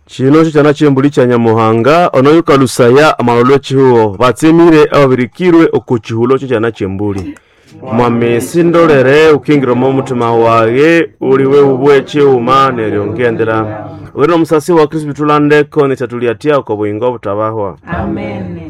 Chino chichana chembuli cha Nyamuhanga onoyuka lusaya amalolo chihuo batsemire abirikirwe okuchihulo chichana chembuli mwame sindolere ukingiramo mutima wawe uliwe ubweche uma neriongendera weno musasi wa Kristo tulandeko netatuliatia ko buyingo butabahwa. Amen.